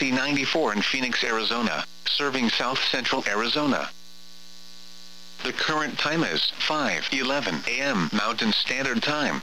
XC94 in Phoenix, Arizona, serving south-central Arizona. The current time is 5:11 a.m. Mountain Standard Time.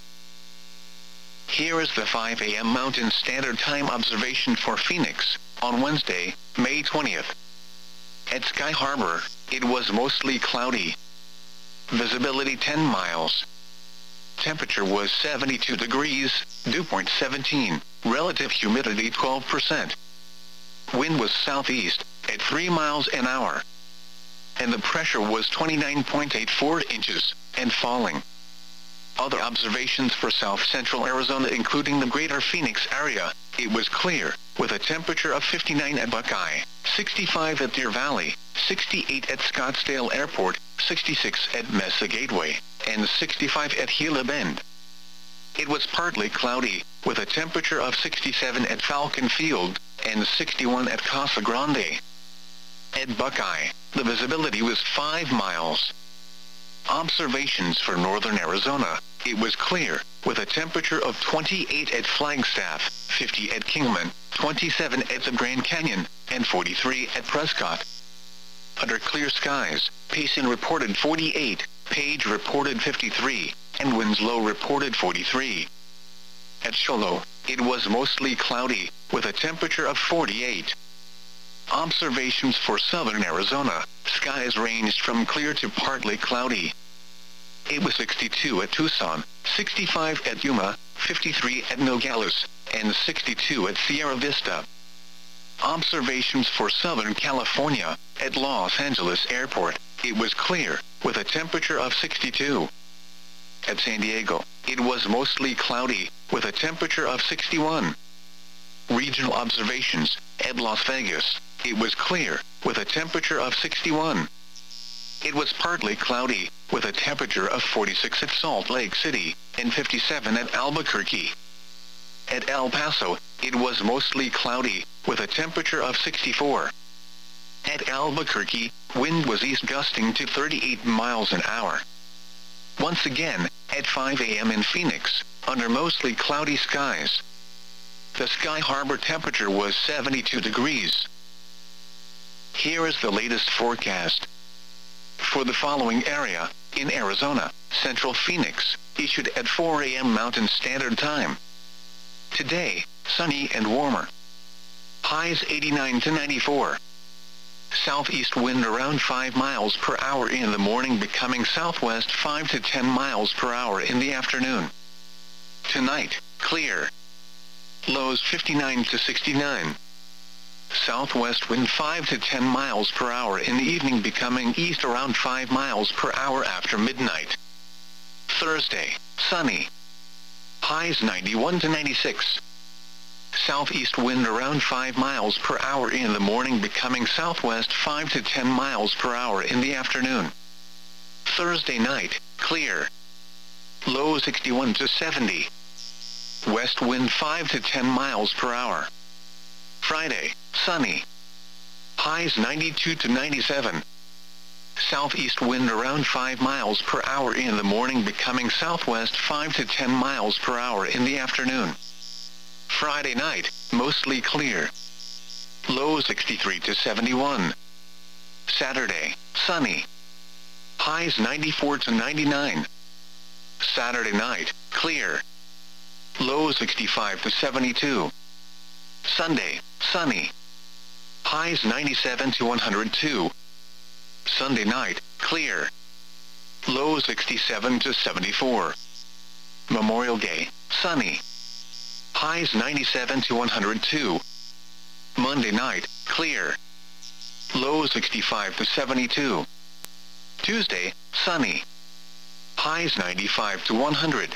Here is the 5 a.m. Mountain Standard Time observation for Phoenix, on Wednesday, May 20th. At Sky Harbor, it was mostly cloudy. Visibility 10 miles. Temperature was 72 degrees, dew point 17, relative humidity 12%. Wind was southeast, at 3 miles an hour. And the pressure was 29.84 inches, and falling. Other observations for south-central Arizona including the greater Phoenix area, it was clear, with a temperature of 59 at Buckeye, 65 at Deer Valley, 68 at Scottsdale Airport, 66 at Mesa Gateway, and 65 at Gila Bend. It was partly cloudy, with a temperature of 67 at Falcon Field, and 61 at Casa Grande. At Buckeye, the visibility was 5 miles. Observations for northern Arizona, it was clear, with a temperature of 28 at Flagstaff, 50 at Kingman, 27 at the Grand Canyon, and 43 at Prescott. Under clear skies, Payson reported 48, Page reported 53, and Winslow reported 43. At Show Low, it was mostly cloudy, with a temperature of 48. Observations for southern Arizona, skies ranged from clear to partly cloudy. It was 62 at Tucson, 65 at Yuma, 53 at Nogales, and 62 at Sierra Vista. Observations for Southern California, at Los Angeles Airport, it was clear, with a temperature of 62. At San Diego, it was mostly cloudy, with a temperature of 61. Regional observations, at Las Vegas, it was clear, with a temperature of 61. It was partly cloudy, with a temperature of 46 at Salt Lake City, and 57 at Albuquerque. At El Paso, it was mostly cloudy, with a temperature of 64. At Albuquerque, wind was east gusting to 38 miles an hour. Once again, at 5 a.m. in Phoenix, under mostly cloudy skies. The Sky Harbor temperature was 72 degrees. Here is the latest forecast. For the following area, in Arizona, Central Phoenix, issued at 4 a.m. Mountain Standard Time. Today, sunny and warmer. Highs 89 to 94. Southeast wind around 5 miles per hour in the morning, becoming southwest 5 to 10 miles per hour in the afternoon. Tonight, clear. Lows 59 to 69. Southwest wind 5 to 10 miles per hour in the evening, becoming east around 5 miles per hour after midnight. Thursday, sunny. Highs 91 to 96. Southeast wind around 5 miles per hour in the morning, becoming southwest 5 to 10 miles per hour in the afternoon. Thursday night, clear. Low 61 to 70. West wind 5 to 10 miles per hour. Friday, sunny. Highs 92 to 97. Southeast wind around 5 miles per hour in the morning, becoming southwest 5 to 10 miles per hour in the afternoon. Friday night, mostly clear. Low 63 to 71. Saturday, sunny. Highs 94 to 99. Saturday night, clear. Low 65 to 72. Sunday, sunny. Highs 97 to 102. Sunday night, clear. Low 67 to 74. Memorial Day, sunny. Highs 97 to 102. Monday night, clear. Low 65 to 72. Tuesday, sunny. Highs 95 to 100.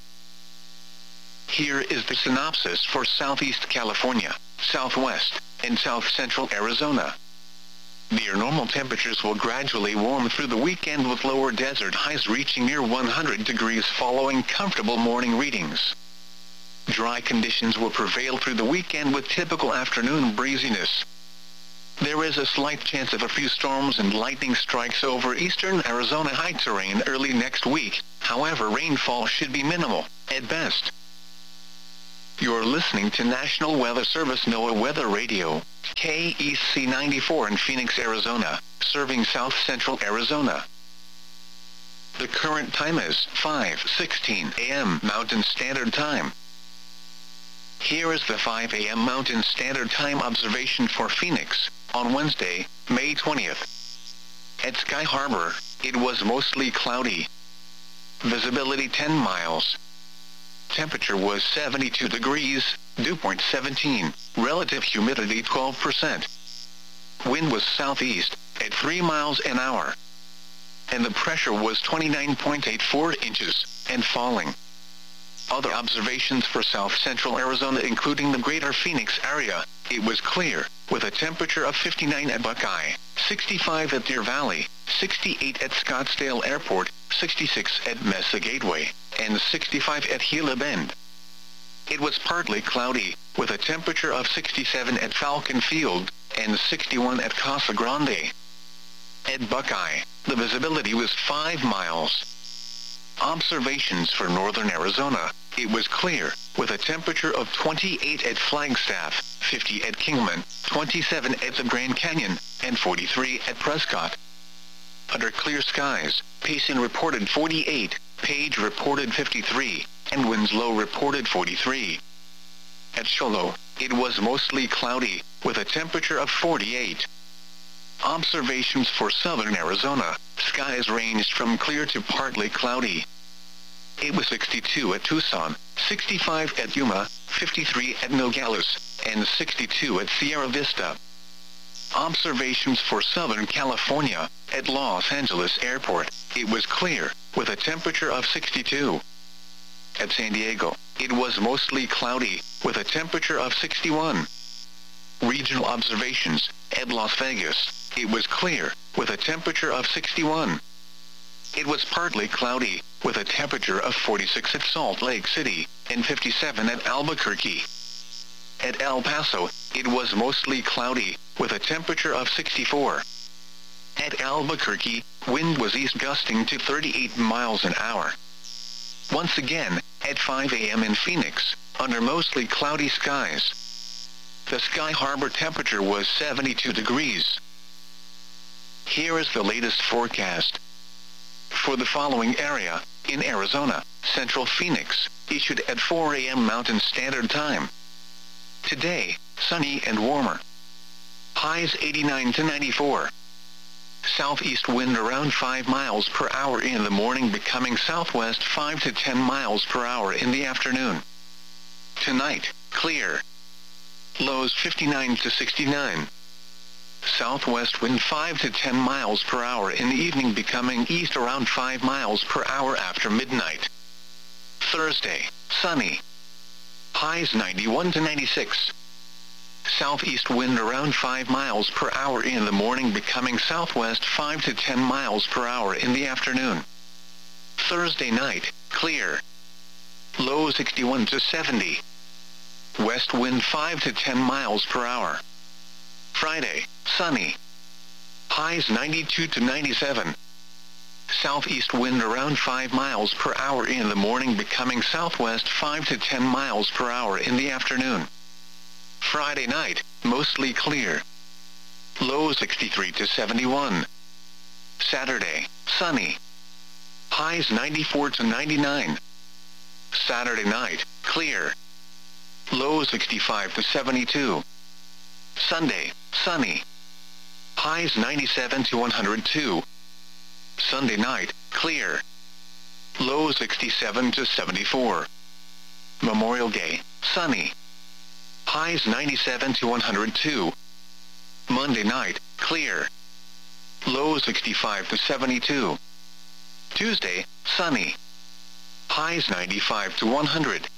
Here is the synopsis for Southeast California, Southwest, and South-Central Arizona. Near normal temperatures will gradually warm through the weekend, with lower desert highs reaching near 100 degrees following comfortable morning readings. Dry conditions will prevail through the weekend with typical afternoon breeziness. There is a slight chance of a few storms and lightning strikes over eastern Arizona high terrain early next week. However, rainfall should be minimal, at best. You're listening to National Weather Service NOAA Weather Radio, KEC 94 in Phoenix, Arizona, serving south central Arizona. The current time is 5:16 a.m. Mountain Standard Time. Here is the 5 a.m. Mountain Standard Time observation for Phoenix, on Wednesday, May 20th. At Sky Harbor, it was mostly cloudy. Visibility 10 miles. Temperature was 72 degrees, dew point 17, relative humidity 12%. Wind was southeast, at 3 miles an hour. And the pressure was 29.84 inches, and falling. Other observations for south central Arizona including the greater Phoenix area, it was clear, with a temperature of 59 at Buckeye, 65 at Deer Valley, 68 at Scottsdale Airport, 66 at Mesa Gateway, and 65 at Gila Bend. It was partly cloudy, with a temperature of 67 at Falcon Field, and 61 at Casa Grande. At Buckeye, the visibility was 5 miles. Observations for northern Arizona, it was clear, with a temperature of 28 at Flagstaff, 50 at Kingman, 27 at the Grand Canyon, and 43 at Prescott. Under clear skies, Payson reported 48, Page reported 53, and Winslow reported 43. At Shoalo, it was mostly cloudy, with a temperature of 48. Observations for southern Arizona, skies ranged from clear to partly cloudy. It was 62 at Tucson, 65 at Yuma, 53 at Nogales, and 62 at Sierra Vista. Observations for Southern California, at Los Angeles Airport, it was clear, with a temperature of 62. At San Diego, it was mostly cloudy, with a temperature of 61. Regional observations, at Las Vegas, it was clear, with a temperature of 61. It was partly cloudy, with a temperature of 46 at Salt Lake City, and 57 at Albuquerque. At El Paso, it was mostly cloudy, with a temperature of 64. At Albuquerque, wind was east gusting to 38 miles an hour. Once again, at 5 a.m. in Phoenix, under mostly cloudy skies. The Sky Harbor temperature was 72 degrees. Here is the latest forecast. For the following area, in Arizona, Central Phoenix, issued at 4 a.m. Mountain Standard Time. Today, sunny and warmer. Highs 89 to 94. Southeast wind around 5 miles per hour in the morning, becoming southwest 5 to 10 miles per hour in the afternoon. Tonight, clear. Lows 59 to 69. Southwest wind 5 to 10 miles per hour in the evening, becoming east around 5 miles per hour after midnight. Thursday, sunny. Highs 91 to 96. Southeast wind around 5 miles per hour in the morning, becoming southwest 5 to 10 miles per hour in the afternoon. Thursday night, clear. Low 61 to 70. West wind 5 to 10 miles per hour. Friday, sunny. Highs 92 to 97. Southeast wind around 5 miles per hour in the morning, becoming southwest 5 to 10 miles per hour in the afternoon. Friday night, mostly clear. Low 63 to 71. Saturday, sunny. Highs 94 to 99. Saturday night, clear. Low 65 to 72. Sunday, sunny. Highs 97 to 102. Sunday night, clear. Low 67 to 74. Memorial Day, sunny. Highs 97 to 102. Monday night, clear. Low 65 to 72. Tuesday, sunny. Highs 95 to 100.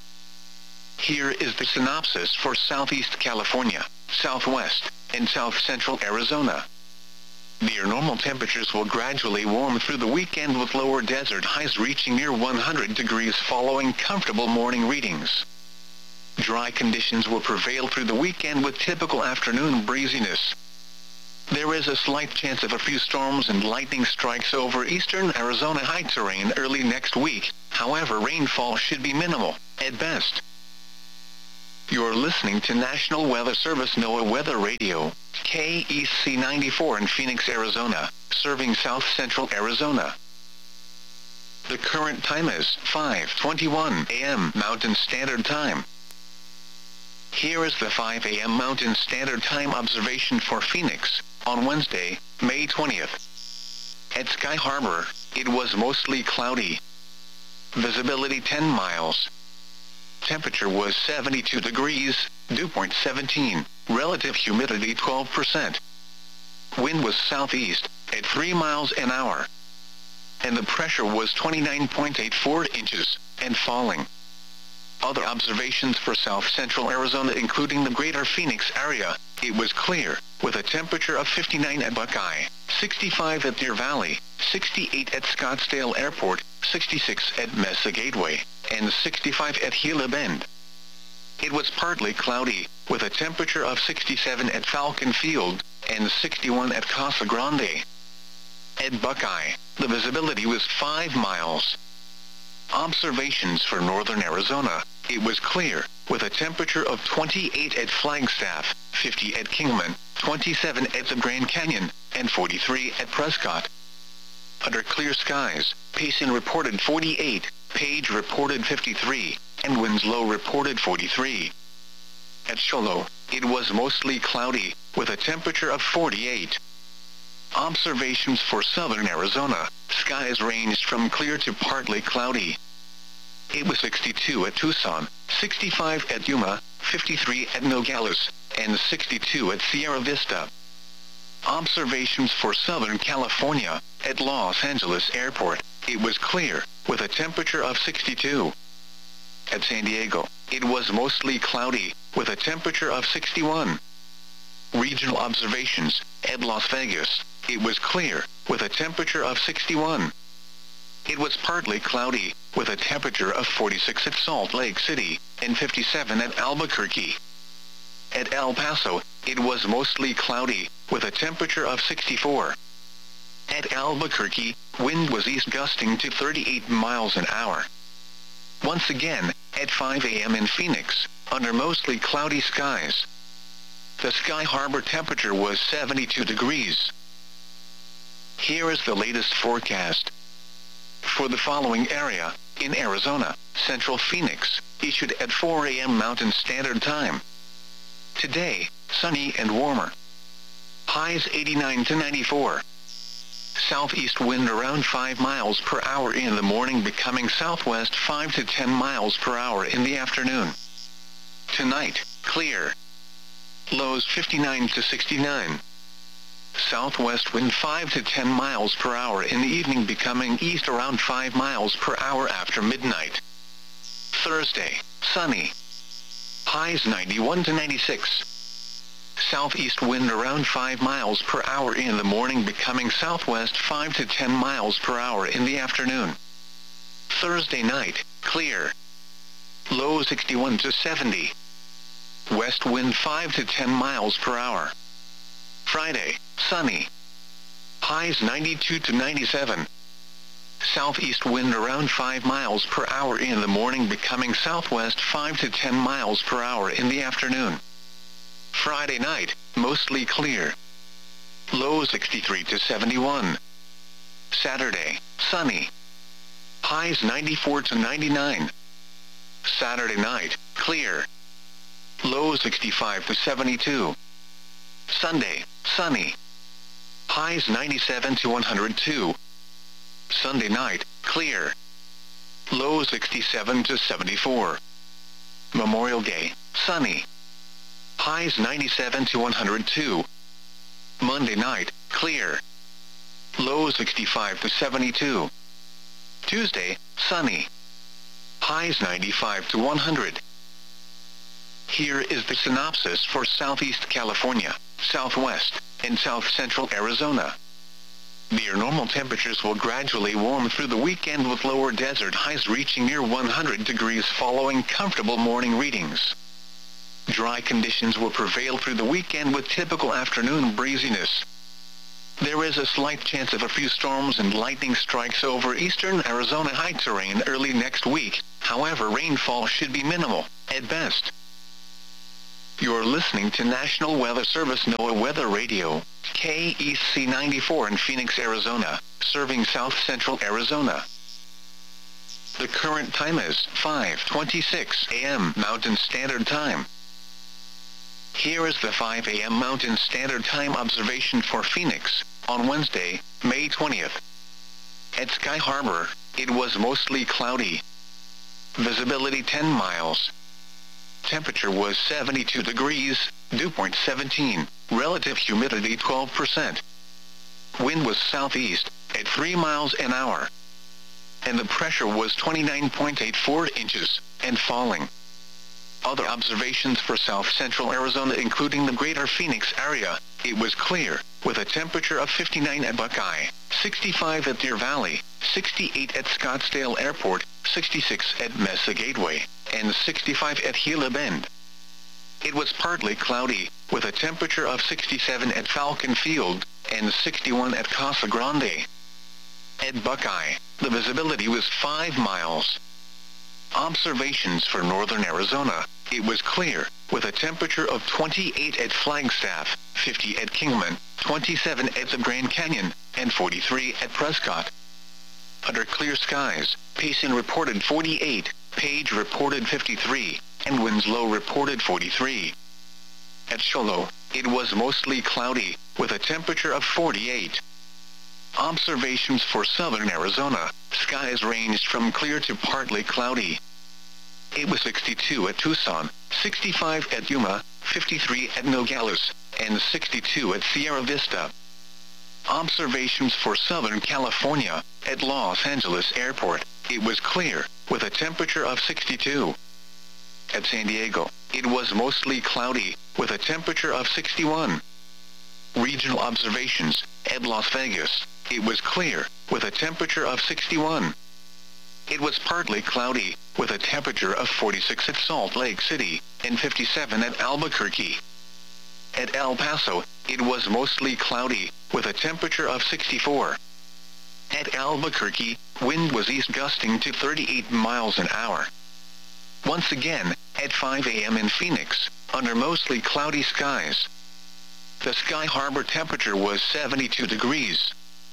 Here is the synopsis for Southeast California, Southwest, and South Central Arizona. Near normal temperatures will gradually warm through the weekend, with lower desert highs reaching near 100 degrees following comfortable morning readings. Dry conditions will prevail through the weekend with typical afternoon breeziness. There is a slight chance of a few storms and lightning strikes over eastern Arizona high terrain early next week. However, rainfall should be minimal, at best. You're listening to National Weather Service NOAA Weather Radio, KEC 94 in Phoenix, Arizona, serving south central Arizona. The current time is 5:21 a.m. Mountain Standard Time. Here is the 5 a.m. Mountain Standard Time observation for Phoenix, on Wednesday, May 20th. At Sky Harbor, it was mostly cloudy. Visibility 10 miles. Temperature was 72 degrees, dew point 17, relative humidity 12%. Wind was southeast, at 3 miles an hour. And the pressure was 29.84 inches, and falling. Other observations for south central Arizona including the greater Phoenix area, it was clear, with a temperature of 59 at Buckeye, 65 at Deer Valley, 68 at Scottsdale Airport, 66 at Mesa Gateway, and 65 at Gila Bend. It was partly cloudy, with a temperature of 67 at Falcon Field, and 61 at Casa Grande. At Buckeye, the visibility was 5 miles. Observations for northern Arizona, it was clear, with a temperature of 28 at Flagstaff, 50 at Kingman, 27 at the Grand Canyon, and 43 at Prescott. Under clear skies, Payson reported 48, Page reported 53, and Winslow reported 43. At Shoalo, it was mostly cloudy, with a temperature of 48. Observations for southern Arizona, skies ranged from clear to partly cloudy. It was 62 at Tucson, 65 at Yuma, 53 at Nogales, and 62 at Sierra Vista. Observations for Southern California, at Los Angeles Airport, it was clear, with a temperature of 62. At San Diego, it was mostly cloudy, with a temperature of 61. Regional observations, at Las Vegas, it was clear, with a temperature of 61. It was partly cloudy, with a temperature of 46 at Salt Lake City, and 57 at Albuquerque. At El Paso, it was mostly cloudy, with a temperature of 64. At Albuquerque, wind was east gusting to 38 miles an hour. Once again, at 5 a.m. in Phoenix, under mostly cloudy skies. The Sky Harbor temperature was 72 degrees. Here is the latest forecast. For the following area, in Arizona, Central Phoenix, issued at 4 a.m. Mountain Standard Time. Today, sunny and warmer. Highs 89 to 94. Southeast wind around 5 miles per hour in the morning, becoming southwest 5 to 10 miles per hour in the afternoon. Tonight, clear. Lows 59 to 69. Southwest wind 5 to 10 miles per hour in the evening, becoming east around 5 miles per hour after midnight. Thursday, sunny. Highs 91 to 96. Southeast wind around 5 miles per hour in the morning, becoming southwest 5 to 10 miles per hour in the afternoon. Thursday night, clear. Low 61 to 70. West wind 5 to 10 miles per hour. Friday, sunny. Highs 92 to 97. Southeast wind around 5 miles per hour in the morning, becoming southwest 5 to 10 miles per hour in the afternoon. Friday night, mostly clear. Low 63 to 71. Saturday, sunny. Highs 94 to 99. Saturday night, clear. Low 65 to 72. Sunday, sunny. Highs 97 to 102. Sunday night, clear. Low 67 to 74. Memorial Day, sunny. Highs 97 to 102. Monday night, clear. Low 65 to 72. Tuesday, sunny. Highs 95 to 100. Here is the synopsis for Southeast California, Southwest, and South Central Arizona. Near normal temperatures will gradually warm through the weekend, with lower desert highs reaching near 100 degrees following comfortable morning readings. Dry conditions will prevail through the weekend with typical afternoon breeziness. There is a slight chance of a few storms and lightning strikes over eastern Arizona high terrain early next week. However, rainfall should be minimal, at best. You're listening to National Weather Service NOAA Weather Radio, KEC 94 in Phoenix, Arizona, serving south central Arizona. The current time is 5:26 a.m. Mountain Standard Time. Here is the 5 a.m. Mountain Standard Time observation for Phoenix, on Wednesday, May 20th. At Sky Harbor, it was mostly cloudy. Visibility 10 miles. Temperature was 72 degrees, dew point 17, relative humidity 12%. Wind was southeast, at 3 miles an hour. And the pressure was 29.84 inches, and falling. Other observations for south central Arizona including the greater Phoenix area, it was clear, with a temperature of 59 at Buckeye, 65 at Deer Valley, 68 at Scottsdale Airport, 66 at Mesa Gateway, and 65 at Gila Bend. It was partly cloudy, with a temperature of 67 at Falcon Field, and 61 at Casa Grande. At Buckeye, the visibility was 5 miles. Observations for northern Arizona, it was clear, with a temperature of 28 at Flagstaff, 50 at Kingman, 27 at the Grand Canyon, and 43 at Prescott. Under clear skies, Payson reported 48, Page reported 53, and Winslow reported 43. At Show Low, it was mostly cloudy, with a temperature of 48. Observations for southern Arizona, skies ranged from clear to partly cloudy. It was 62 at Tucson, 65 at Yuma, 53 at Nogales, and 62 at Sierra Vista. Observations for Southern California, at Los Angeles Airport, it was clear, with a temperature of 62. At San Diego, it was mostly cloudy, with a temperature of 61. Regional observations, at Las Vegas, it was clear, with a temperature of 61. It was partly cloudy, with a temperature of 46 at Salt Lake City, and 57 at Albuquerque. At El Paso, it was mostly cloudy, with a temperature of 64. At Albuquerque, wind was east gusting to 38 miles an hour. Once again, at 5 a.m. in Phoenix, under mostly cloudy skies. The Sky Harbor temperature was 72 degrees.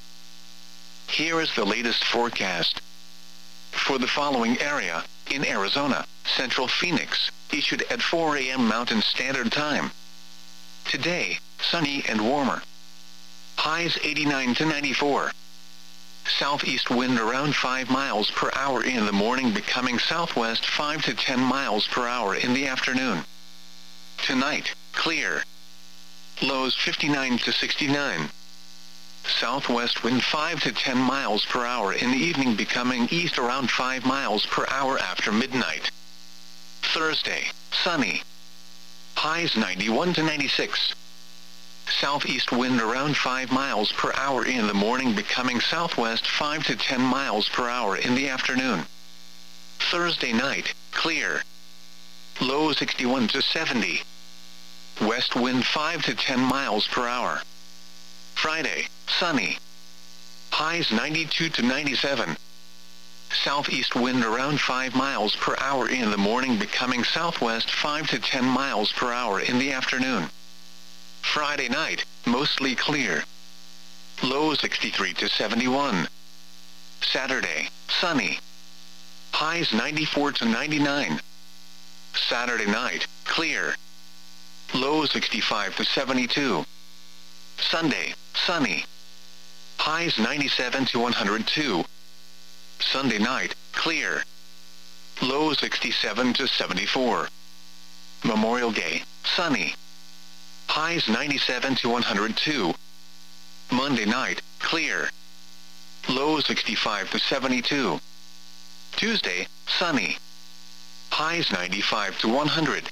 Here is the latest forecast. For the following area, in Arizona, Central Phoenix, issued at 4 a.m. Mountain Standard Time. Today, sunny and warmer. Highs 89 to 94. Southeast wind around 5 miles per hour in the morning, becoming southwest 5 to 10 miles per hour in the afternoon. Tonight, clear. Lows 59 to 69. Southwest wind 5 to 10 miles per hour in the evening, becoming east around 5 miles per hour after midnight. Thursday, sunny. Highs 91 to 96. Southeast wind around 5 miles per hour in the morning, becoming southwest 5 to 10 miles per hour in the afternoon. Thursday night, clear. Low 61 to 70. West wind 5 to 10 miles per hour. Friday, sunny. Highs 92 to 97. Southeast wind around 5 miles per hour in the morning, becoming southwest 5 to 10 miles per hour in the afternoon. Friday night, mostly clear. Low 63 to 71. Saturday, sunny. Highs 94 to 99. Saturday night, clear. Low 65 to 72. Sunday, sunny. Highs 97 to 102. Sunday night, clear. Low 67 to 74. Memorial Day, sunny. Highs 97 to 102. Monday night, clear. Low 65 to 72. Tuesday, sunny. Highs 95 to 100.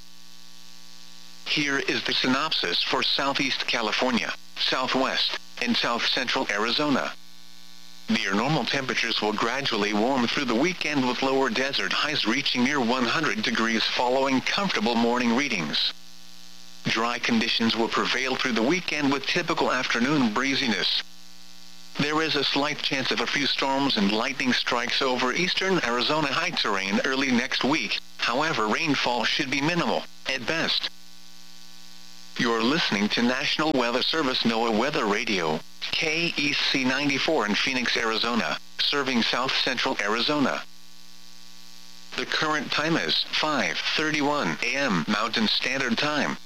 Here is the synopsis for Southeast California, Southwest, and South Central Arizona. Near normal temperatures will gradually warm through the weekend, with lower desert highs reaching near 100 degrees following comfortable morning readings. Dry conditions will prevail through the weekend with typical afternoon breeziness. There is a slight chance of a few storms and lightning strikes over eastern Arizona high terrain early next week. However, rainfall should be minimal, at best. You're listening to National Weather Service NOAA Weather Radio, KEC 94 in Phoenix, Arizona, serving south central Arizona. The current time is 5:31 a.m. Mountain Standard Time.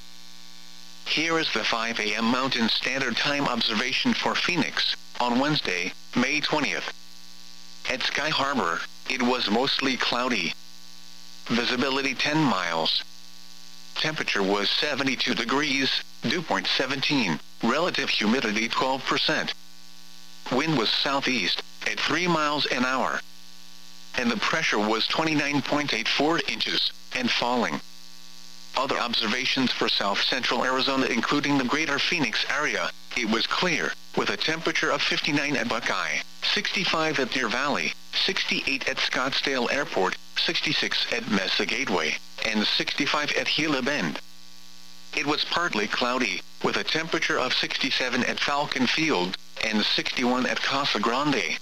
Here is the 5 a.m. Mountain Standard Time observation for Phoenix, on Wednesday, May 20th. At Sky Harbor, it was mostly cloudy. Visibility 10 miles. Temperature was 72 degrees, dew point 17, relative humidity 12%. Wind was southeast, at 3 miles an hour. And the pressure was 29.84 inches, and falling. Other observations for south central Arizona including the greater Phoenix area, it was clear, with a temperature of 59 at Buckeye, 65 at Deer Valley, 68 at Scottsdale Airport, 66 at Mesa Gateway, and 65 at Gila Bend. It was partly cloudy, with a temperature of 67 at Falcon Field, and 61 at Casa Grande.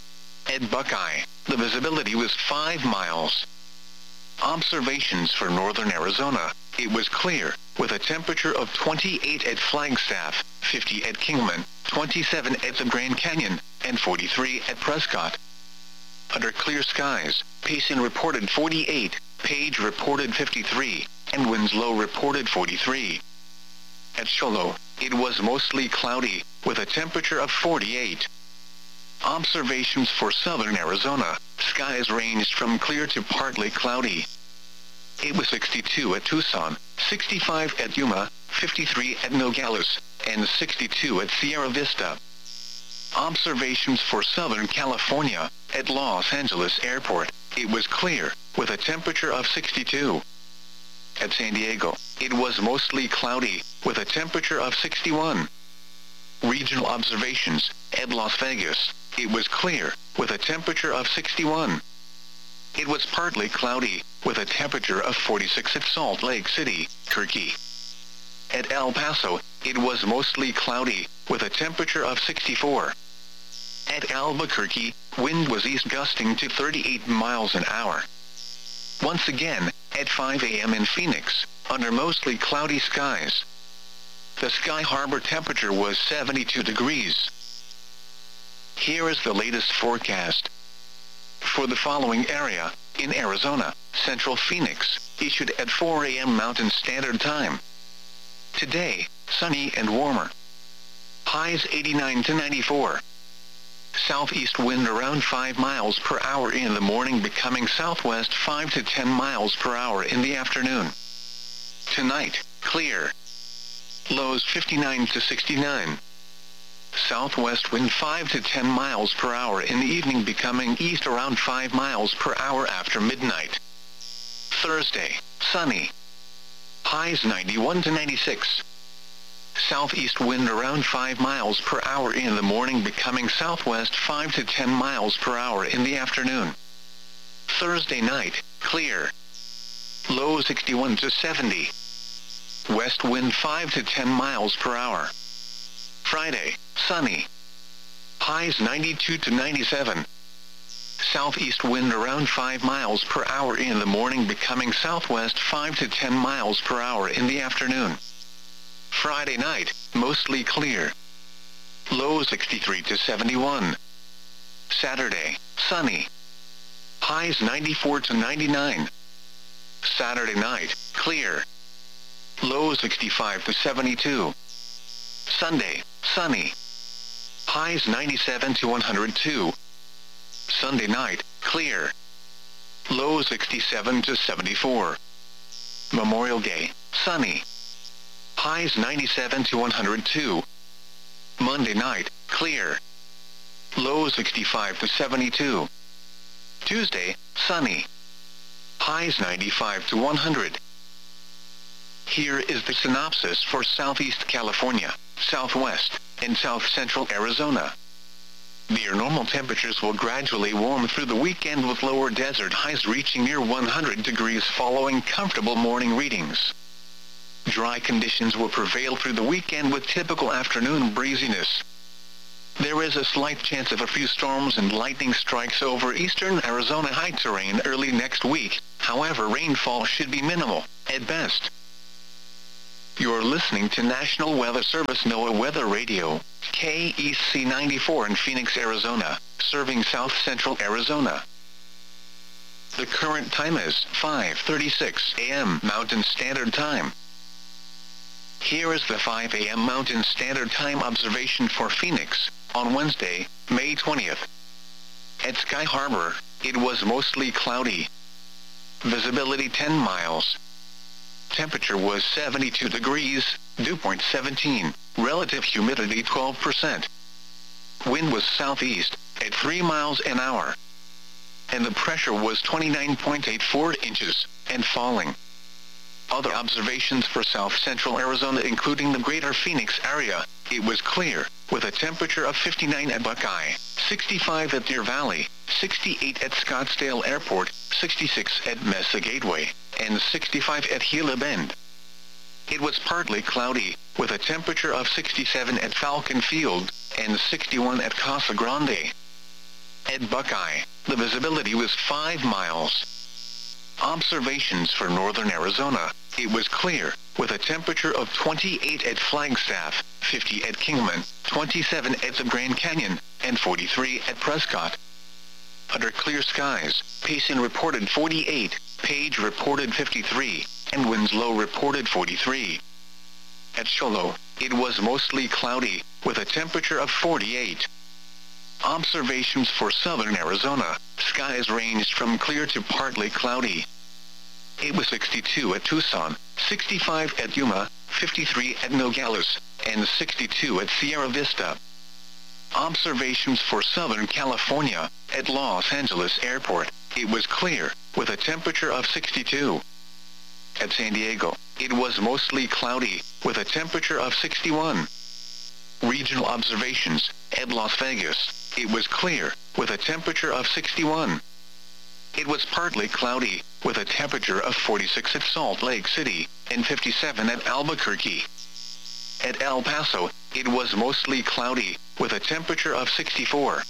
At Buckeye, the visibility was 5 miles. Observations for northern Arizona, it was clear, with a temperature of 28 at Flagstaff, 50 at Kingman, 27 at the Grand Canyon, and 43 at Prescott. Under clear skies, Payson reported 48, Page reported 53, and Winslow reported 43. At Shoalo, it was mostly cloudy, with a temperature of 48. Observations for southern Arizona, skies ranged from clear to partly cloudy. It was 62 at Tucson, 65 at Yuma, 53 at Nogales, and 62 at Sierra Vista. Observations for Southern California, at Los Angeles Airport, it was clear, with a temperature of 62. At San Diego, it was mostly cloudy, with a temperature of 61. Regional observations, at Las Vegas, it was clear, with a temperature of 61. It was partly cloudy, with a temperature of 46 at Salt Lake City, Turkey. At El Paso, it was mostly cloudy, with a temperature of 64. At Albuquerque, wind was east gusting to 38 miles an hour. Once again, at 5 a.m. in Phoenix, under mostly cloudy skies. The Sky Harbor temperature was 72 degrees. Here is the latest forecast. For the following area, in Arizona, Central Phoenix, issued at 4 a.m. Mountain Standard Time. Today, sunny and warmer. Highs 89 to 94. Southeast wind around 5 miles per hour in the morning, becoming southwest 5 to 10 miles per hour in the afternoon. Tonight, clear. Lows 59 to 69. Southwest wind 5 to 10 miles per hour in the evening, becoming east around 5 miles per hour after midnight. Thursday, sunny. Highs 91 to 96. Southeast wind around 5 miles per hour in the morning, becoming southwest 5 to 10 miles per hour in the afternoon. Thursday night, clear. Low 61 to 70. West wind 5 to 10 miles per hour. Friday, sunny. Highs 92 to 97. Southeast wind around 5 miles per hour in the morning, becoming southwest 5 to 10 miles per hour in the afternoon. Friday night, mostly clear. Low 63 to 71. Saturday, sunny. Highs 94 to 99. Saturday night, clear. Low 65 to 72. Sunday, sunny. Highs 97 to 102. Sunday night, clear. Low 67 to 74. Memorial Day, sunny. Highs 97 to 102. Monday night, clear. Low 65 to 72. Tuesday, sunny. Highs 95 to 100. Here is the synopsis for Southeast California, Southwest, and South Central Arizona. Near normal temperatures will gradually warm through the weekend, with lower desert highs reaching near 100 degrees following comfortable morning readings. Dry conditions will prevail through the weekend with typical afternoon breeziness. There is a slight chance of a few storms and lightning strikes over eastern Arizona high terrain early next week. However, rainfall should be minimal, at best. You're listening to National Weather Service NOAA Weather Radio, KEC 94 in Phoenix, Arizona, serving south central Arizona. The current time is 5:36 a.m. Mountain Standard Time. Here is the 5 a.m. Mountain Standard Time observation for Phoenix, on Wednesday, May 20th. At Sky Harbor, it was mostly cloudy. Visibility 10 miles. Temperature was 72 degrees, dew point 17, relative humidity 12%. Wind was southeast, at 3 miles an hour. And the pressure was 29.84 inches, and falling. Other observations for south central Arizona including the greater Phoenix area, it was clear, with a temperature of 59 at Buckeye, 65 at Deer Valley, 68 at Scottsdale Airport, 66 at Mesa Gateway, and 65 at Gila Bend. It was partly cloudy, with a temperature of 67 at Falcon Field, and 61 at Casa Grande. At Buckeye, the visibility was 5 miles. Observations for northern Arizona, it was clear, with a temperature of 28 at Flagstaff, 50 at Kingman, 27 at the Grand Canyon, and 43 at Prescott. Under clear skies, Payson reported 48, Page reported 53, and Winslow reported 43. At Shoalo, it was mostly cloudy, with a temperature of 48. Observations for southern Arizona, skies ranged from clear to partly cloudy. It was 62 at Tucson, 65 at Yuma, 53 at Nogales, and 62 at Sierra Vista. Observations for Southern California, at Los Angeles Airport, it was clear, with a temperature of 62. At San Diego, it was mostly cloudy, with a temperature of 61. Regional observations, at Las Vegas, it was clear, with a temperature of 61. It was partly cloudy, with a temperature of 46 at Salt Lake City, and 57 at Albuquerque. At El Paso, it was mostly cloudy, with a temperature of 64.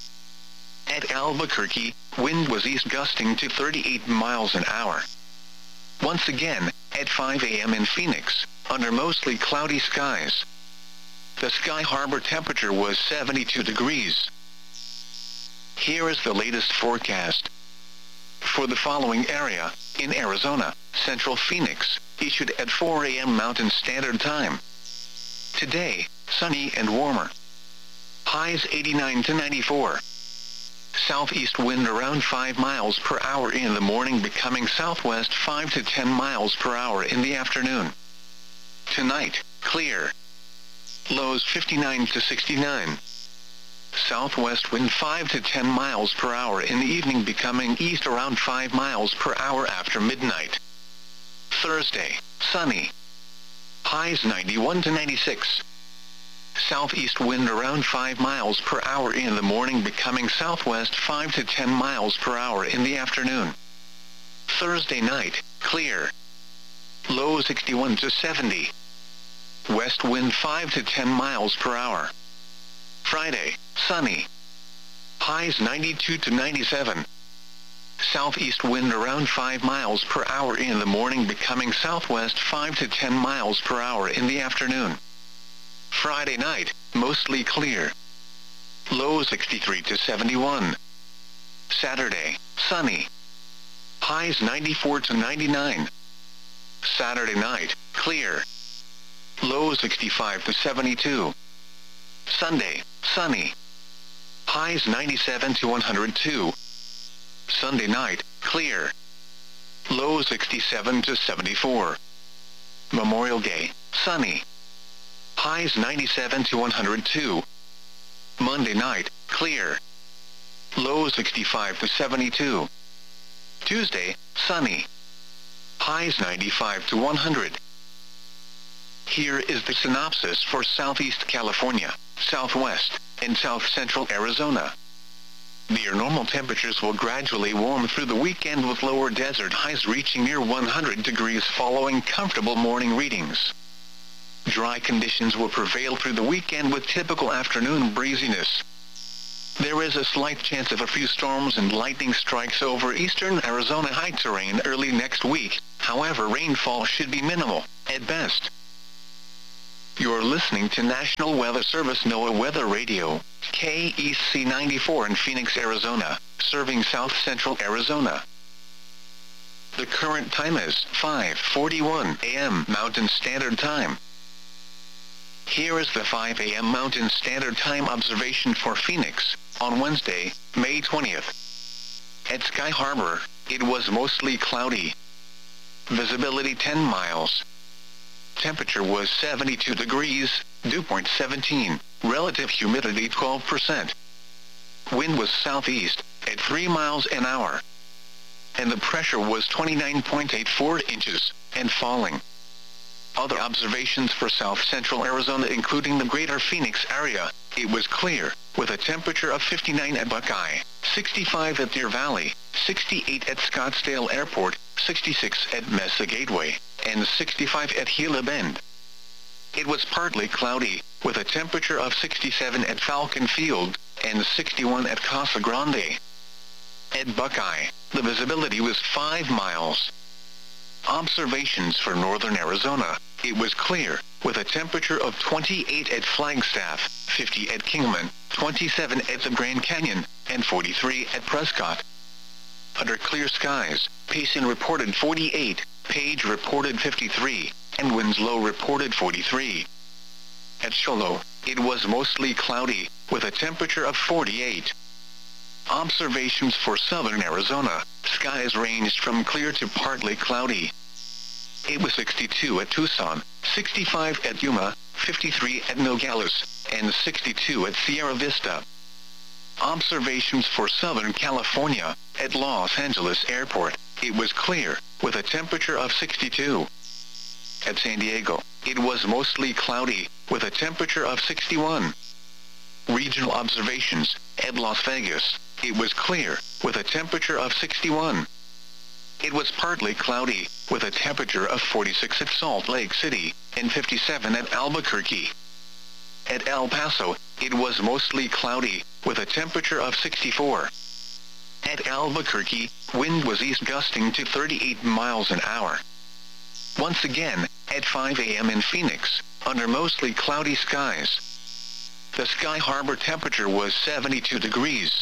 At Albuquerque, wind was east gusting to 38 miles an hour. Once again, at 5 a.m. in Phoenix, under mostly cloudy skies. The Sky Harbor temperature was 72 degrees. Here is the latest forecast. For the following area, in Arizona, Central Phoenix, issued at 4 a.m. Mountain Standard Time. Today, sunny and warmer. Highs 89 to 94. Southeast wind around 5 miles per hour in the morning, becoming southwest 5 to 10 miles per hour in the afternoon. Tonight, clear. Lows 59 to 69. Southwest wind 5 to 10 miles per hour in the evening, becoming east around 5 miles per hour after midnight. Thursday, sunny. Highs 91 to 96. Southeast wind around 5 miles per hour in the morning, becoming southwest 5 to 10 miles per hour in the afternoon. Thursday night, clear. Low 61 to 70. West wind 5 to 10 miles per hour. Friday, sunny. Highs 92 to 97. Southeast wind around 5 miles per hour in the morning, becoming southwest 5 to 10 miles per hour in the afternoon. Friday night, mostly clear. Low 63 to 71. Saturday, sunny. Highs 94 to 99. Saturday night, clear. Low 65 to 72. Sunday, sunny. Highs 97 to 102. Sunday night, clear. Low 67 to 74. Memorial Day, sunny. Highs 97 to 102. Monday night, clear. Low 65 to 72. Tuesday, sunny. Highs 95 to 100. Here is the synopsis for Southeast California, Southwest, and South Central Arizona. Near normal temperatures will gradually warm through the weekend, with lower desert highs reaching near 100 degrees following comfortable morning readings. Dry conditions will prevail through the weekend with typical afternoon breeziness. There is a slight chance of a few storms and lightning strikes over eastern Arizona high terrain early next week. However, rainfall should be minimal, at best. You're listening to National Weather Service NOAA Weather Radio, KEC 94 in Phoenix, Arizona, serving south central Arizona. The current time is 5:41 a.m. Mountain Standard Time. Here is the 5 a.m. Mountain Standard Time observation for Phoenix, on Wednesday, May 20th. At Sky Harbor, it was mostly cloudy. Visibility 10 miles. Temperature was 72 degrees, dew point 17, relative humidity 12%. Wind was southeast, at 3 miles an hour. And the pressure was 29.84 inches, and falling. Other observations for south central Arizona including the greater Phoenix area, it was clear, with a temperature of 59 at Buckeye, 65 at Deer Valley, 68 at Scottsdale Airport, 66 at Mesa Gateway, and 65 at Gila Bend. It was partly cloudy, with a temperature of 67 at Falcon Field, and 61 at Casa Grande. At Buckeye, the visibility was 5 miles. Observations for northern Arizona, it was clear, with a temperature of 28 at Flagstaff, 50 at Kingman, 27 at the Grand Canyon, and 43 at Prescott. Under clear skies, Payson reported 48, Page reported 53, and Winslow reported 43. At Shoalo, it was mostly cloudy, with a temperature of 48. Observations for southern Arizona, skies ranged from clear to partly cloudy. It was 62 at Tucson, 65 at Yuma, 53 at Nogales, and 62 at Sierra Vista. Observations for Southern California, at Los Angeles Airport, it was clear, with a temperature of 62. At San Diego, it was mostly cloudy, with a temperature of 61. Regional observations, at Las Vegas, it was clear, with a temperature of 61. It was partly cloudy, with a temperature of 46 at Salt Lake City, and 57 at Albuquerque. At El Paso, it was mostly cloudy, with a temperature of 64. At Albuquerque, wind was east gusting to 38 miles an hour. Once again, at 5 a.m. in Phoenix, under mostly cloudy skies. The Sky Harbor temperature was 72 degrees.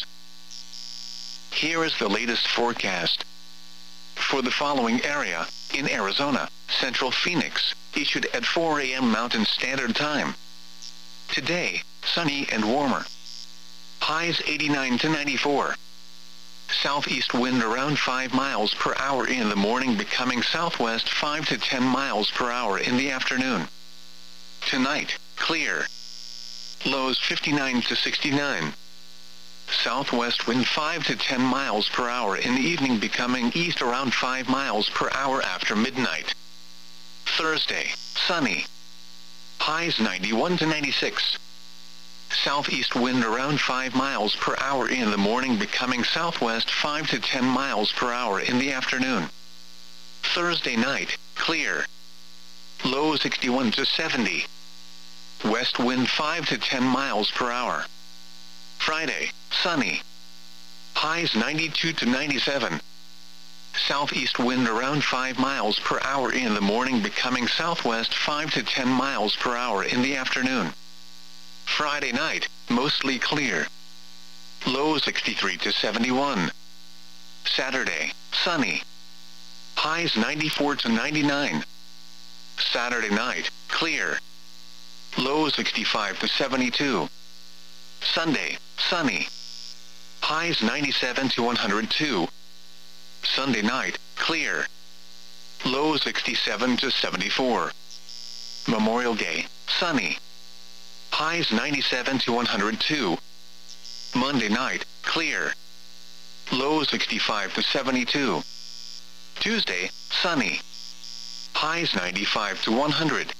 Here is the latest forecast. For the following area, in Arizona, Central Phoenix, issued at 4 a.m. Mountain Standard Time. Today, sunny and warmer. Highs 89 to 94. Southeast wind around 5 miles per hour in the morning, becoming southwest 5 to 10 miles per hour in the afternoon. Tonight, clear. Lows 59 to 69. Southwest wind 5 to 10 miles per hour in the evening, becoming east around 5 miles per hour after midnight. Thursday, sunny. Highs 91 to 96. Southeast wind around 5 miles per hour in the morning, becoming southwest 5 to 10 miles per hour in the afternoon. Thursday night, clear. Low 61 to 70. West wind 5 to 10 miles per hour. Friday, sunny. Highs 92 to 97. Southeast wind around 5 miles per hour in the morning, becoming southwest 5 to 10 miles per hour in the afternoon. Friday night, mostly clear. Low 63 to 71. Saturday, sunny. Highs 94 to 99. Saturday night, clear. Low 65 to 72. Sunday, sunny. Highs 97 to 102. Sunday night, clear. Low 67 to 74. Memorial Day, sunny. Highs 97 to 102. Monday night, clear. Low 65 to 72. Tuesday, sunny. Highs 95 to 100.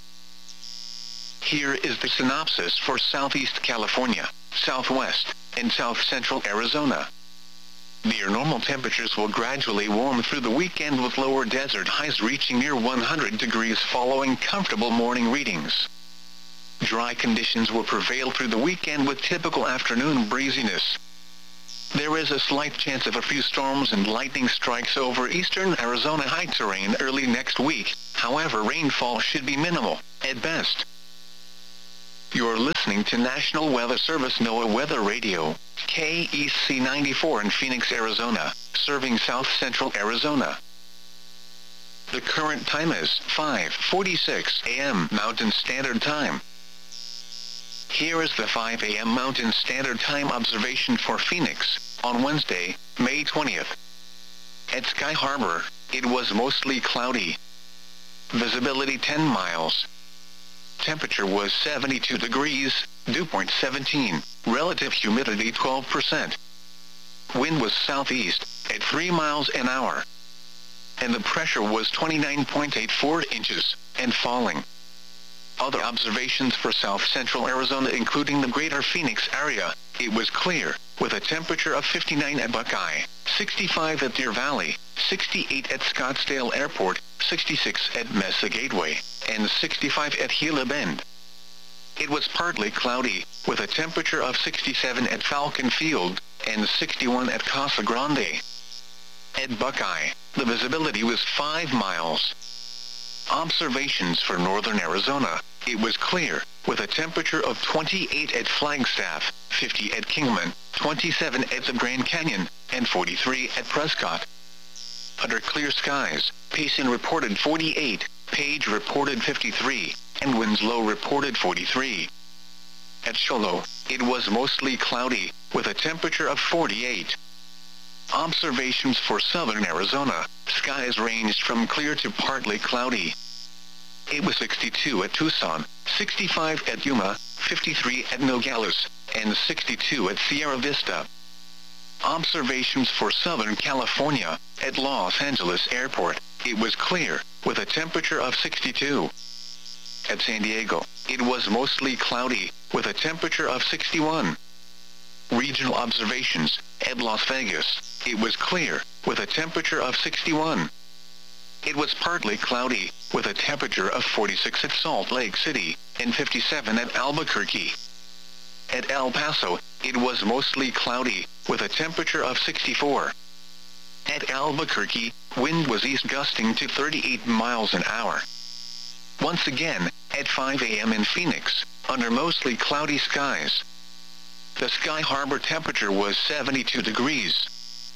Here is the synopsis for Southeast California, Southwest, and South Central Arizona. Near normal temperatures will gradually warm through the weekend, with lower desert highs reaching near 100 degrees following comfortable morning readings. Dry conditions will prevail through the weekend with typical afternoon breeziness. There is a slight chance of a few storms and lightning strikes over eastern Arizona high terrain early next week. However, rainfall should be minimal, at best. You're listening to National Weather Service NOAA Weather Radio, KEC 94 in Phoenix, Arizona, serving South Central Arizona. The current time is 5:46 a.m. Mountain Standard Time. Here is the 5 a.m. Mountain Standard Time observation for Phoenix, on Wednesday, May 20th. At Sky Harbor, it was mostly cloudy. Visibility 10 miles. Temperature was 72 degrees, dew point 17, relative humidity 12%. Wind was southeast, at 3 miles an hour. And the pressure was 29.84 inches, and falling. Other observations for South Central Arizona including the greater Phoenix area, it was clear, with a temperature of 59 at Buckeye, 65 at Deer Valley, 68 at Scottsdale Airport, 66 at Mesa Gateway, and 65 at Gila Bend. It was partly cloudy, with a temperature of 67 at Falcon Field, and 61 at Casa Grande. At Buckeye, the visibility was 5 miles. Observations for northern Arizona, it was clear, with a temperature of 28 at Flagstaff, 50 at Kingman, 27 at the Grand Canyon, and 43 at Prescott. Under clear skies, Payson reported 48, Page reported 53, and Winslow reported 43. At Shoalo, it was mostly cloudy, with a temperature of 48. Observations for southern Arizona, skies ranged from clear to partly cloudy. It was 62 at Tucson, 65 at Yuma, 53 at Nogales, and 62 at Sierra Vista. Observations for Southern California, at Los Angeles Airport, it was clear, with a temperature of 62. At San Diego, it was mostly cloudy, with a temperature of 61. Regional observations, at Las Vegas, it was clear, with a temperature of 61. It was partly cloudy, with a temperature of 46 at Salt Lake City, and 57 at Albuquerque. At El Paso, it was mostly cloudy, with a temperature of 64. At Albuquerque, wind was east gusting to 38 miles an hour. Once again, at 5 a.m. in Phoenix, under mostly cloudy skies. The Sky Harbor temperature was 72 degrees.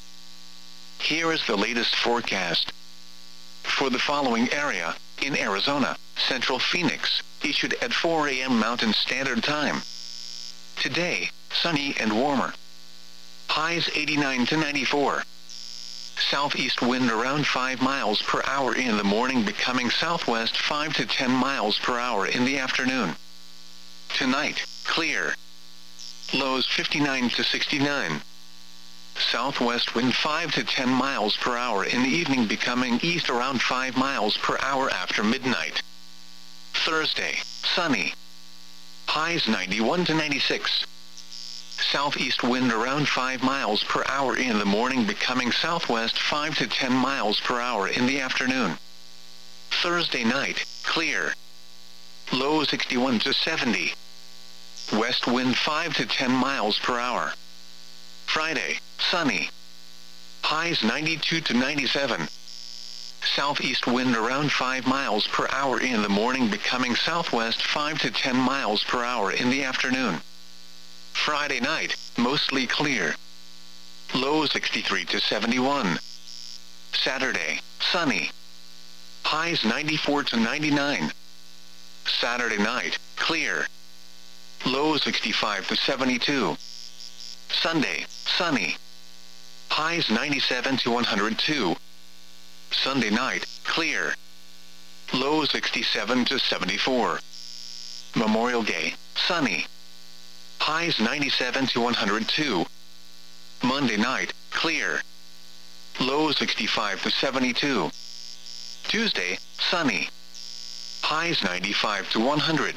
Here is the latest forecast. For the following area, in Arizona, Central Phoenix, issued at 4 a.m. Mountain Standard Time. Today, sunny and warmer. Highs 89 to 94. Southeast wind around 5 miles per hour in the morning, becoming southwest 5 to 10 miles per hour in the afternoon. Tonight, clear. Lows 59 to 69. Southwest wind 5 to 10 miles per hour in the evening, becoming east around 5 miles per hour after midnight. Thursday, sunny. Highs 91 to 96. Southeast wind around 5 miles per hour in the morning, becoming southwest 5 to 10 miles per hour in the afternoon. Thursday night, clear. Low 61 to 70. West wind 5 to 10 miles per hour. Friday, sunny. Highs 92 to 97. Southeast wind around 5 miles per hour in the morning, becoming southwest 5 to 10 miles per hour in the afternoon. Friday night, mostly clear. Low 63 to 71. Saturday, sunny. Highs 94 to 99. Saturday night, clear. Low 65 to 72. Sunday, sunny. Highs 97 to 102. Sunday night, clear. Low 67 to 74. Memorial Day, sunny. Highs 97 to 102. Monday night, clear. Low 65 to 72. Tuesday, sunny. Highs 95 to 100.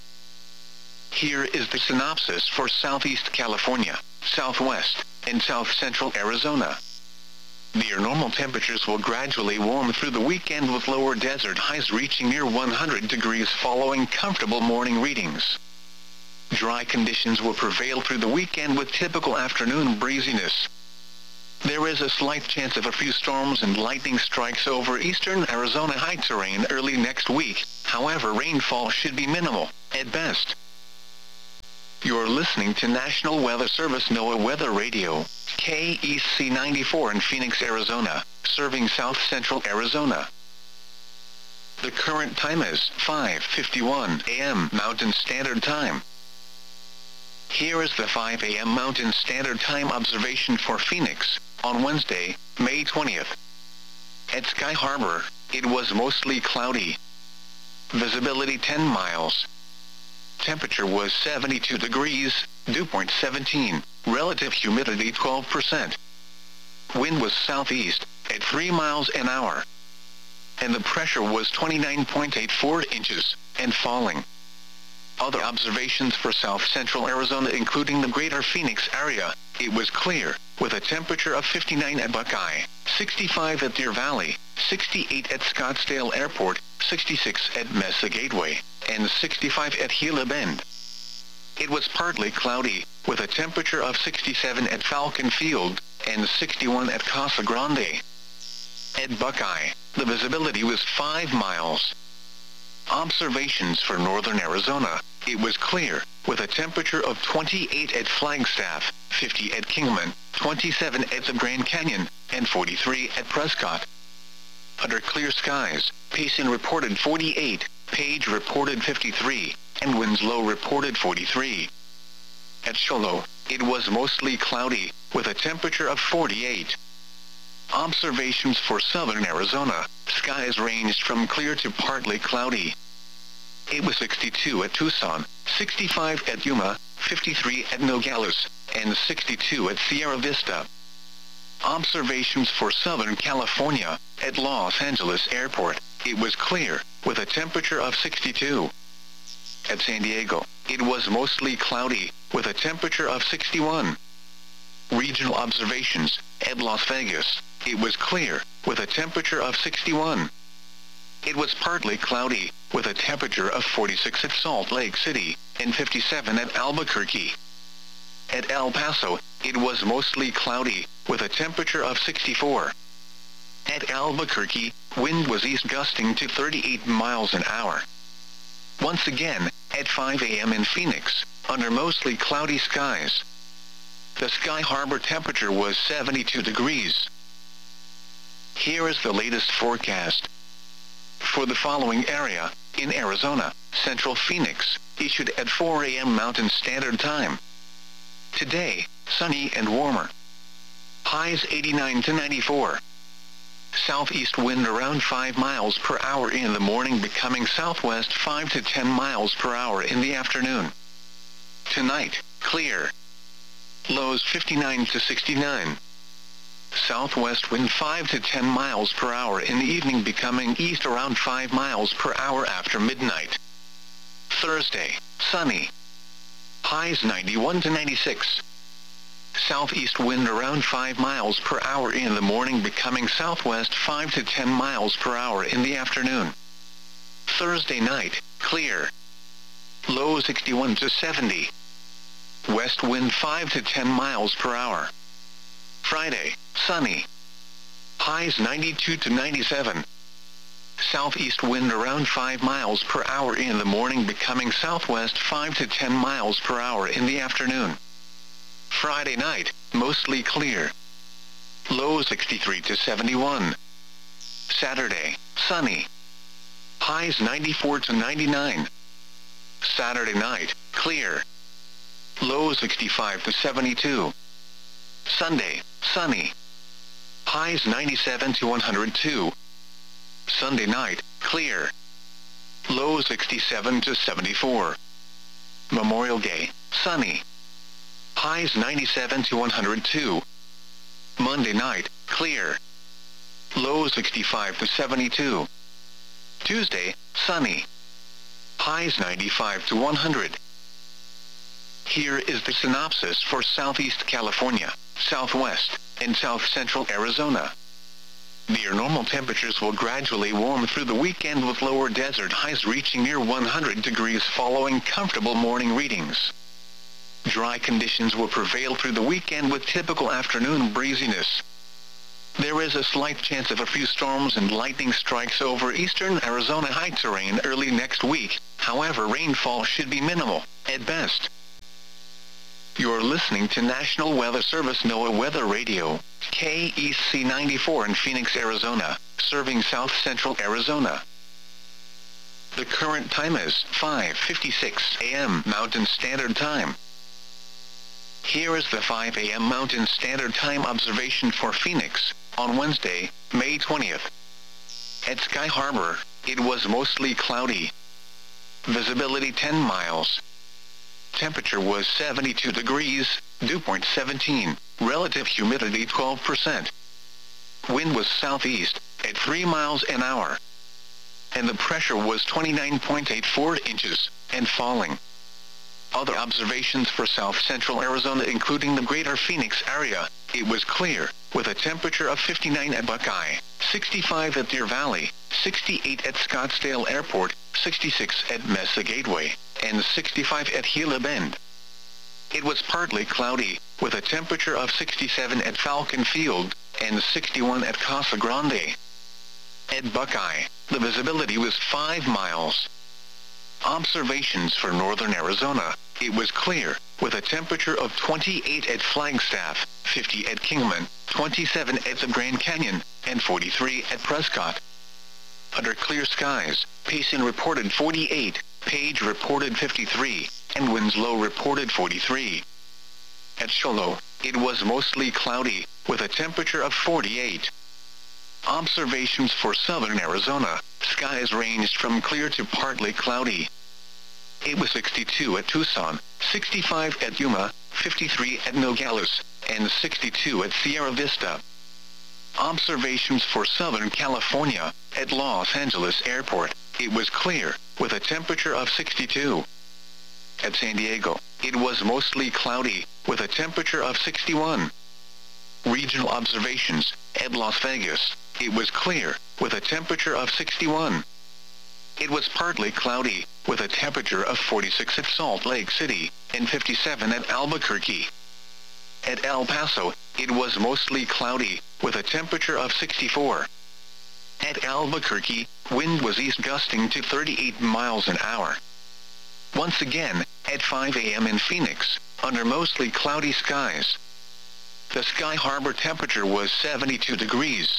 Here is the synopsis for Southeast California, Southwest, and South Central Arizona. Near normal temperatures will gradually warm through the weekend, with lower desert highs reaching near 100 degrees following comfortable morning readings. Dry conditions will prevail through the weekend with typical afternoon breeziness. There is a slight chance of a few storms and lightning strikes over eastern Arizona high terrain early next week. However, rainfall should be minimal, at best. You're listening to National Weather Service NOAA Weather Radio, KEC 94 in Phoenix, Arizona, serving south central Arizona. The current time is 5:51 a.m. Mountain Standard Time. Here is the 5 a.m. Mountain Standard Time observation for Phoenix, on Wednesday, May 20th. At Sky Harbor, it was mostly cloudy. Visibility 10 miles. Temperature was 72 degrees, dew point 17, relative humidity 12%. Wind was southeast, at 3 miles an hour. And the pressure was 29.84 inches, and falling. Other observations for south central Arizona including the greater Phoenix area, it was clear, with a temperature of 59 at Buckeye, 65 at Deer Valley, 68 at Scottsdale Airport, 66 at Mesa Gateway, and 65 at Gila Bend. It was partly cloudy, with a temperature of 67 at Falcon Field, and 61 at Casa Grande. At Buckeye, the visibility was 5 miles. Observations for northern Arizona, it was clear, with a temperature of 28 at Flagstaff, 50 at Kingman, 27 at the Grand Canyon, and 43 at Prescott. Under clear skies, Payson reported 48, Page reported 53, and Winslow reported 43. At Show Low, it was mostly cloudy, with a temperature of 48. Observations for southern Arizona, skies ranged from clear to partly cloudy. It was 62 at Tucson, 65 at Yuma, 53 at Nogales, and 62 at Sierra Vista. Observations for Southern California, at Los Angeles Airport, it was clear, with a temperature of 62. At San Diego, it was mostly cloudy, with a temperature of 61. Regional observations, at Las Vegas, it was clear, with a temperature of 61. It was partly cloudy, with a temperature of 46 at Salt Lake City, and 57 at Albuquerque. At El Paso, it was mostly cloudy, with a temperature of 64. At Albuquerque, wind was east gusting to 38 miles an hour. Once again, at 5 a.m. in Phoenix, under mostly cloudy skies. The Sky Harbor temperature was 72 degrees. Here is the latest forecast. For the following area, in Arizona, Central Phoenix, issued at 4 a.m. Mountain Standard Time. Today, sunny and warmer. Highs 89 to 94. Southeast wind around 5 miles per hour in the morning, becoming southwest 5 to 10 miles per hour in the afternoon. Tonight, clear. Lows 59 to 69. Southwest wind 5 to 10 miles per hour in the evening, becoming east around 5 miles per hour after midnight. Thursday, sunny. Highs 91 to 96. Southeast wind around 5 miles per hour in the morning, becoming southwest 5 to 10 miles per hour in the afternoon. Thursday night, clear. Low 61 to 70. West wind 5 to 10 miles per hour. Friday, sunny. Highs 92 to 97. Southeast wind around 5 miles per hour in the morning, becoming southwest 5 to 10 miles per hour in the afternoon. Friday night, mostly clear. Low 63 to 71. Saturday, sunny. Highs 94 to 99. Saturday night, clear. Low 65 to 72. Sunday, sunny. Highs 97 to 102. Sunday night, clear. Low 67 to 74. Memorial Day, sunny. Highs 97 to 102. Monday night, clear. Low 65 to 72. Tuesday, sunny. Highs 95 to 100. Here is the synopsis for Southeast California, Southwest, and South Central Arizona. Near normal temperatures will gradually warm through the weekend, with lower desert highs reaching near 100 degrees following comfortable morning readings. Dry conditions will prevail through the weekend with typical afternoon breeziness. There is a slight chance of a few storms and lightning strikes over eastern Arizona high terrain early next week. However, rainfall should be minimal, at best. You're listening to National Weather Service NOAA Weather Radio, KEC 94 in Phoenix, Arizona, serving south central Arizona. The current time is 5:56 a.m. Mountain Standard Time. Here is the 5 a.m. Mountain Standard Time observation for Phoenix, on Wednesday, May 20th. At Sky Harbor, it was mostly cloudy. Visibility 10 miles. Temperature was 72 degrees, dew point 17, relative humidity 12%. Wind was southeast, at 3 miles an hour. And the pressure was 29.84 inches, and falling. Other observations for south central Arizona including the greater Phoenix area, it was clear, with a temperature of 59 at Buckeye, 65 at Deer Valley, 68 at Scottsdale Airport, 66 at Mesa Gateway, and 65 at Gila Bend. It was partly cloudy, with a temperature of 67 at Falcon Field, and 61 at Casa Grande. At Buckeye, the visibility was 5 miles. Observations for northern Arizona, it was clear, with a temperature of 28 at Flagstaff, 50 at Kingman, 27 at the Grand Canyon, and 43 at Prescott. Under clear skies, Payson reported 48, Page reported 53, and Winslow reported 43. At Shoalo, it was mostly cloudy, with a temperature of 48. Observations for southern Arizona, skies ranged from clear to partly cloudy. It was 62 at Tucson, 65 at Yuma, 53 at Nogales, and 62 at Sierra Vista. Observations for Southern California, at Los Angeles Airport, it was clear, with a temperature of 62. At San Diego, it was mostly cloudy, with a temperature of 61. Regional observations, at Las Vegas, it was clear, with a temperature of 61. It was partly cloudy, with a temperature of 46 at Salt Lake City, and 57 at Albuquerque. At El Paso, it was mostly cloudy, with a temperature of 64. At Albuquerque, wind was east gusting to 38 miles an hour. Once again, at 5 a.m. in Phoenix, under mostly cloudy skies. The Sky Harbor temperature was 72 degrees.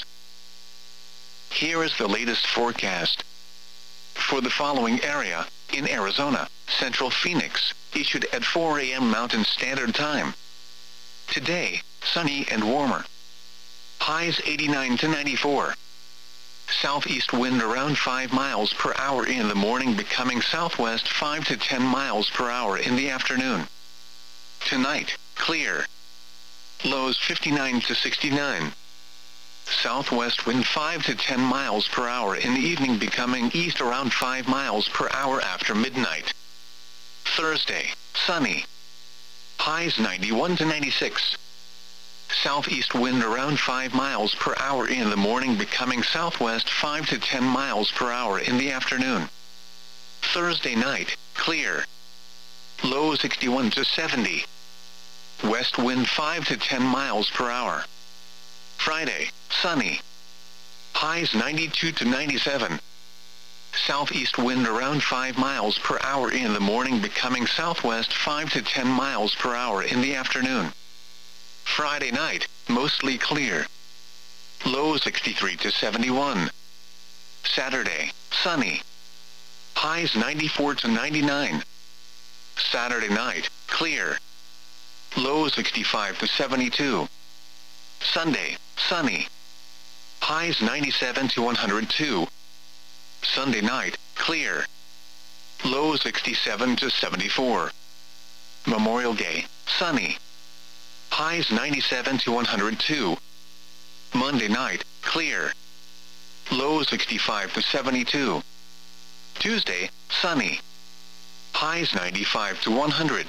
Here is the latest forecast. For the following area, in Arizona, Central Phoenix, issued at 4 a.m. Mountain Standard Time. Today, sunny and warmer. Highs 89 to 94. Southeast wind around 5 miles per hour in the morning, becoming southwest 5 to 10 miles per hour in the afternoon. Tonight, clear. Lows 59 to 69. Southwest wind 5 to 10 miles per hour in the evening, becoming east around 5 miles per hour after midnight. Thursday, sunny. Highs 91 to 96. Southeast wind around 5 miles per hour in the morning, becoming southwest 5 to 10 miles per hour in the afternoon. Thursday night, clear. Low 61 to 70. West wind 5 to 10 miles per hour. Friday, sunny. Highs 92 to 97. Southeast wind around 5 miles per hour in the morning, becoming southwest 5 to 10 miles per hour in the afternoon. Friday night, mostly clear. Low 63 to 71. Saturday, sunny. Highs 94 to 99. Saturday night, clear. Low 65 to 72. Sunday, sunny. Highs 97 to 102. Sunday night, clear. Low 67 to 74. Memorial Day, sunny. Highs 97 to 102. Monday night, clear. Low 65 to 72. Tuesday, sunny. Highs 95 to 100.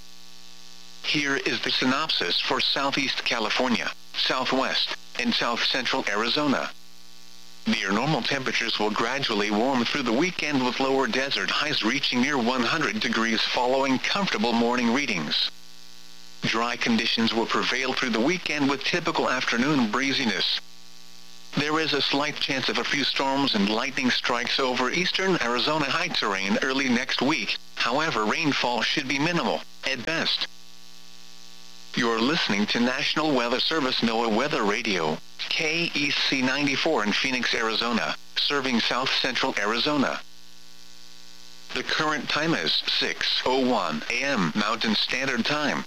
Here is the synopsis for Southeast California, Southwest, and South Central Arizona. Near normal temperatures will gradually warm through the weekend, with lower desert highs reaching near 100 degrees following comfortable morning readings. Dry conditions will prevail through the weekend with typical afternoon breeziness. There is a slight chance of a few storms and lightning strikes over eastern Arizona high terrain early next week. However, rainfall should be minimal, at best. You're listening to National Weather Service NOAA Weather Radio, KEC 94 in Phoenix, Arizona, serving South Central Arizona. The current time is 6:01 a.m. Mountain Standard Time.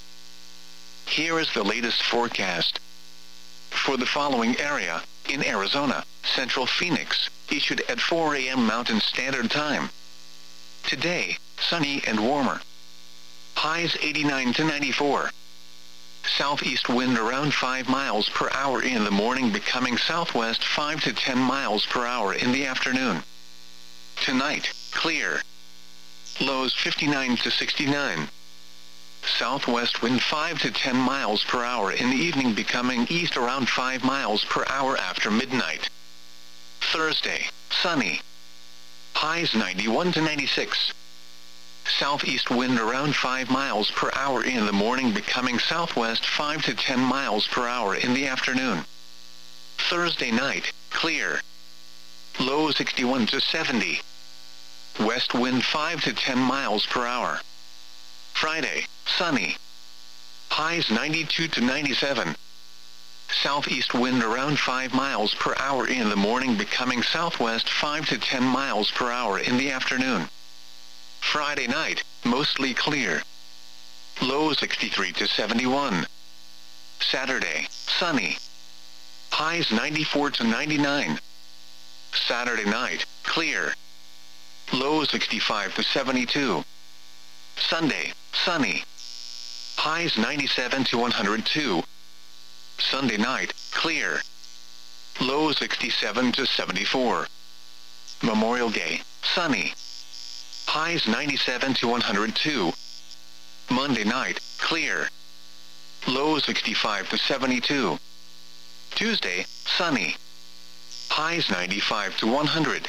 Here is the latest forecast. For the following area, in Arizona, Central Phoenix, issued at 4 a.m. Mountain Standard Time. Today, sunny and warmer. Highs 89 to 94. Southeast wind around 5 miles per hour in the morning, becoming southwest 5 to 10 miles per hour in the afternoon. Tonight, clear. Lows 59 to 69. Southwest wind 5 to 10 miles per hour in the evening, becoming east around 5 miles per hour after midnight. Thursday, sunny. Highs 91 to 96. Southeast wind around 5 miles per hour in the morning, becoming southwest 5 to 10 miles per hour in the afternoon. Thursday night, clear. Low 61 to 70. West wind 5 to 10 miles per hour. Friday, sunny. Highs 92 to 97. Southeast wind around 5 miles per hour in the morning, becoming southwest 5 to 10 miles per hour in the afternoon. Friday night, mostly clear. Low 63 to 71. Saturday, sunny. Highs 94 to 99. Saturday night, clear. Low 65 to 72. Sunday, sunny. Highs 97 to 102. Sunday night, clear. Low 67 to 74. Memorial Day, sunny. Highs 97 to 102. Monday night, clear. Low 65 to 72. Tuesday, sunny. Highs 95 to 100.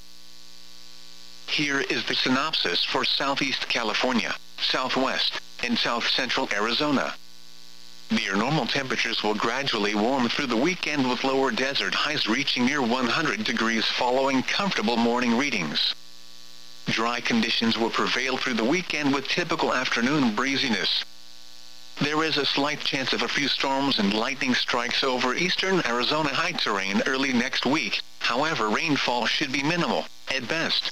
Here is the synopsis for Southeast California, Southwest, and South Central Arizona. Near normal temperatures will gradually warm through the weekend, with lower desert highs reaching near 100 degrees following comfortable morning readings. Dry conditions will prevail through the weekend with typical afternoon breeziness. There is a slight chance of a few storms and lightning strikes over eastern Arizona high terrain early next week. However, rainfall should be minimal, at best.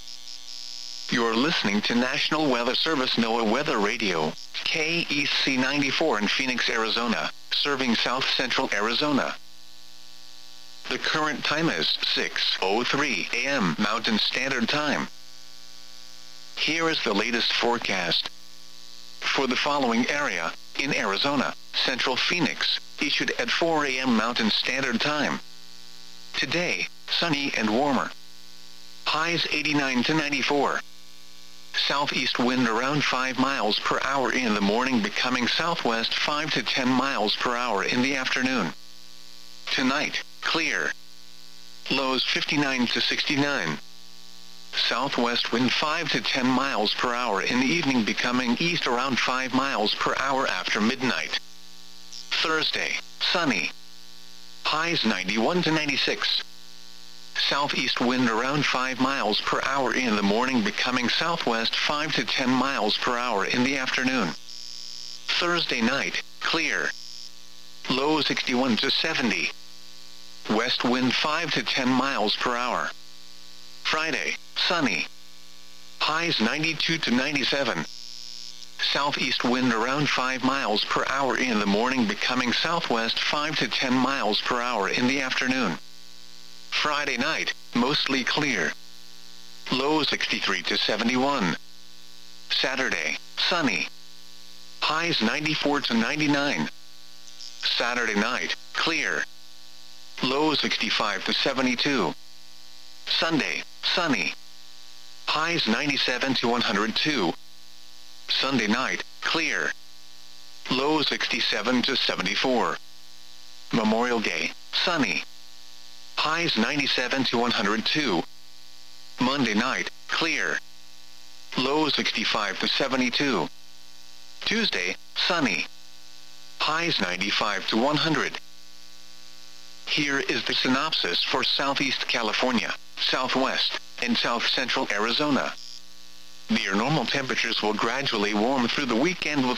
You're listening to National Weather Service NOAA Weather Radio, KEC 94 in Phoenix, Arizona, serving South Central Arizona. The current time is 6:03 a.m. Mountain Standard Time. Here is the latest forecast. For the following area, in Arizona, Central Phoenix, issued at 4 a.m. Mountain Standard Time. Today, sunny and warmer. Highs 89 to 94. Southeast wind around 5 miles per hour in the morning, becoming southwest 5 to 10 miles per hour in the afternoon. Tonight, clear. Lows 59 to 69. Southwest wind 5 to 10 miles per hour in the evening, becoming east around 5 miles per hour after midnight. Thursday, sunny. Highs 91 to 96. Southeast wind around 5 miles per hour in the morning, becoming southwest 5 to 10 miles per hour in the afternoon. Thursday night, clear. Low 61 to 70. West wind 5 to 10 miles per hour. Friday, sunny. Highs 92 to 97. Southeast wind around 5 miles per hour in the morning, becoming southwest 5 to 10 miles per hour in the afternoon. Friday night, mostly clear. Low 63 to 71. Saturday, sunny. Highs 94 to 99. Saturday night, clear. Low 65 to 72. Sunday, sunny. Highs 97 to 102. Sunday night, clear. Low 67 to 74. Memorial Day, sunny. Highs 97 to 102. Monday night, clear. Low 65 to 72. Tuesday, sunny. Highs 95 to 100. Here is the synopsis for Southeast California, Southwest, and South Central Arizona. Near normal temperatures will gradually warm through the weekend with